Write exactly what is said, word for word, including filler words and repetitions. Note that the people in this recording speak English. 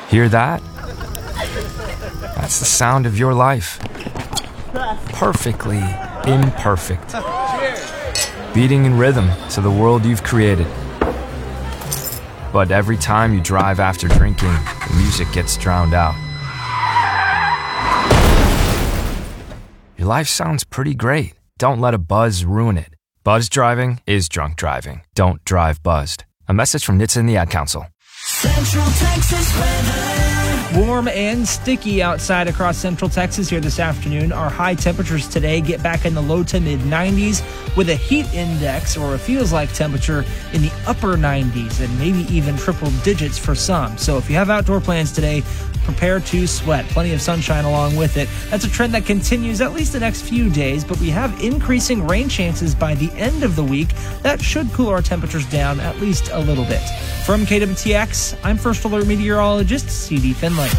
Hear that? That's the sound of your life. Perfectly imperfect. Beating in rhythm to the world you've created. But every time you drive after drinking, the music gets drowned out. Your life sounds pretty great. Don't let a buzz ruin it. Buzz driving is drunk driving. Don't drive buzzed. A message from N H T S A and the Ad Council. Central Texas weather. Warm and sticky outside across Central Texas here this afternoon. Our high temperatures today get back in the low to mid nineties with a heat index, or a feels like temperature, in the upper nineties and maybe even triple digits for some. So if you have outdoor plans today, prepare to sweat. Plenty of sunshine along with it. That's a trend that continues at least the next few days, but we have increasing rain chances by the end of the week. That should cool our temperatures down at least a little bit. From K W T X, I'm First Alert Meteorologist C D Finley.